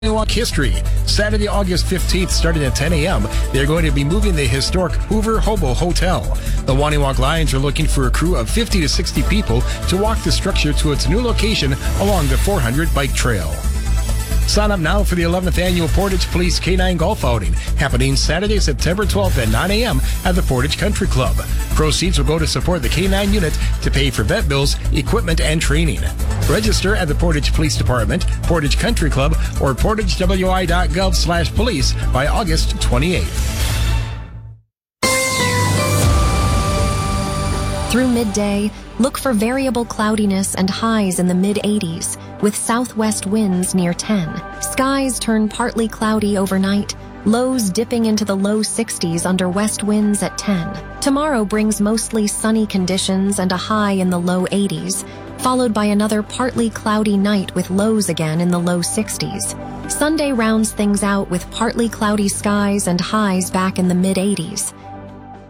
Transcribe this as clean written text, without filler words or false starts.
Walk history. Saturday, August 15th, starting at 10 a.m., they're going to be moving the historic Hoover Hobo Hotel. The Waniwak Lions are looking for a crew of 50 to 60 people to walk the structure to its new location along the 400 bike trail. Sign up now for the 11th Annual Portage Police K-9 Golf Outing, happening Saturday, September 12th at 9 a.m. at the Portage Country Club. Proceeds will go to support the K-9 unit to pay for vet bills, equipment, and training. Register at the Portage Police Department, Portage Country Club, or portagewi.gov/police by August 28th. Through midday, look for variable cloudiness and highs in the mid-80s, with southwest winds near 10. Skies turn partly cloudy overnight, lows dipping into the low 60s under west winds at 10. Tomorrow brings mostly sunny conditions and a high in the low 80s, followed by another partly cloudy night with lows again in the low 60s. Sunday rounds things out with partly cloudy skies and highs back in the mid-80s.